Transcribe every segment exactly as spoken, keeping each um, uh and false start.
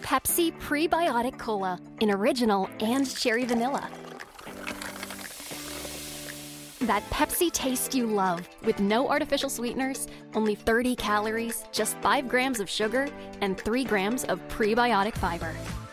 Pepsi Prebiotic Cola in original and cherry vanilla. That Pepsi taste you love, with no artificial sweeteners, only thirty calories, just five grams of sugar, and three grams of prebiotic fiber.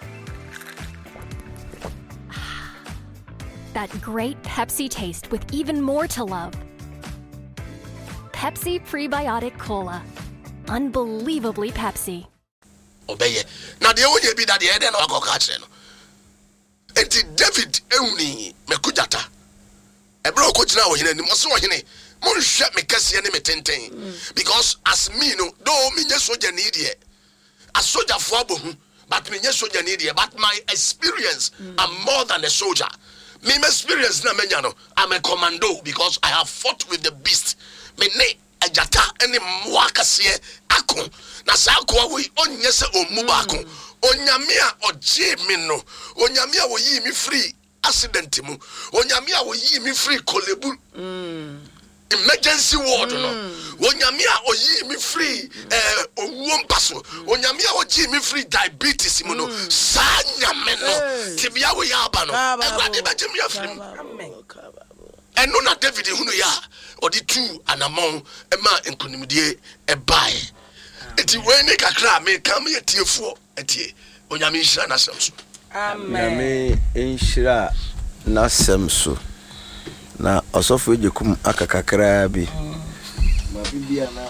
That great Pepsi taste with even more to love. Pepsi Prebiotic Cola. Unbelievably Pepsi. Obey. Now the only be that the head and I'll go catch them. And David Ewni Mekujata. A bro coach now in the Moswahine. Mon shut me cassia me tenten. Because as me no, though me yes soldier need ye. A soldier for but me yes soldier need ye. But my experience, I'm more than a soldier. Me experience na menyano. I'm a commando because I have fought with the beast. Me ne ajata ene mwakasiye ako. Na sa ako we onye se omuba ako. Onyame a ogye me no. Onyame a wo yi me free accident mu. Onyame a wo yi me free kolebu. Mm. Emergency ward mm. no. Onyame a wo yi me free eh owuo mpaso. Onyame a wo yi me free diabetes mu no. Mm. Sa nyame no. Tibia wo ya aba no. Egwade beje me afrim. Amen. Eno na David hunu ya odi two anamon ema nkunimdie ebae. Eti we ne kakra me kam ye tiefo etie onyame nhira na semso. Amen. Onyame nhira na semso. Na osofo ejekum akakakra bi. Ma bibia na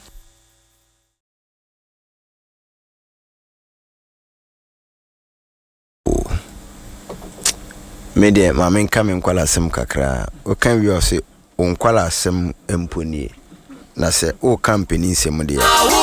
media ma men kam nkwala sem kakra. O kan wi o se nkwala sem emponi. Na se o company sem de